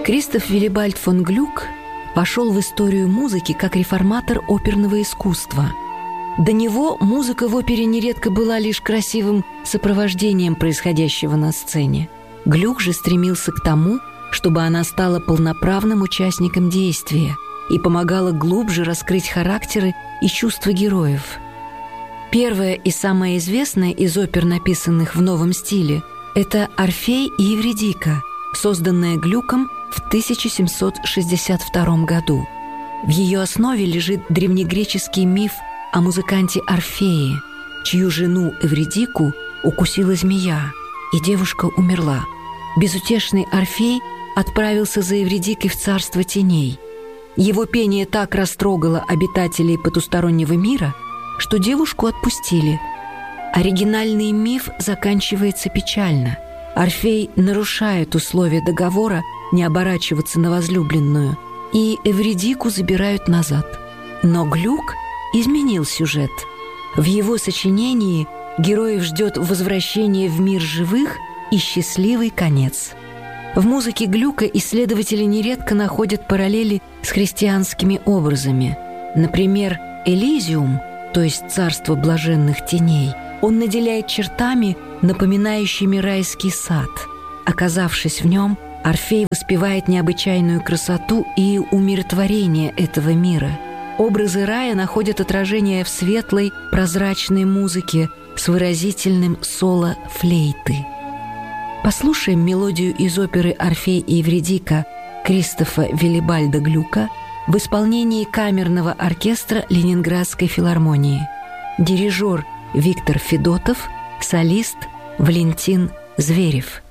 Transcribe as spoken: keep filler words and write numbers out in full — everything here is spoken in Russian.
Кристоф Виллибальд фон Глюк вошел в историю музыки как реформатор оперного искусства. До него музыка в опере нередко была лишь красивым сопровождением происходящего на сцене. Глюк же стремился к тому, чтобы она стала полноправным участником действия и помогала глубже раскрыть характеры и чувства героев. Первая и самая известная из опер, написанных в новом стиле, это «Орфей и Евридика», созданная Глюком в тысяча семьсот шестьдесят втором году. В ее основе лежит древнегреческий миф о музыканте Орфее, чью жену Эвридику укусила змея, и девушка умерла. Безутешный Орфей отправился за Эвридикой в царство теней. Его пение так растрогало обитателей потустороннего мира, что девушку отпустили. Оригинальный миф заканчивается печально. Орфей нарушает условия договора не оборачиваться на возлюбленную, и Эвридику забирают назад. Но Глюк изменил сюжет. В его сочинении героев ждет возвращение в мир живых и счастливый конец. В музыке Глюка исследователи нередко находят параллели с христианскими образами. Например, Элизиум, то есть царство блаженных теней, он наделяет чертами, напоминающими райский сад. Оказавшись в нем, Орфей воспевает необычайную красоту и умиротворение этого мира. Образы рая находят отражение в светлой, прозрачной музыке с выразительным соло флейты. Послушаем мелодию из оперы «Орфей и Евридика» Кристофа Виллибальда Глюка в исполнении камерного оркестра Ленинградской филармонии. Дирижер Виктор Федотов, солист Валентин Зверев.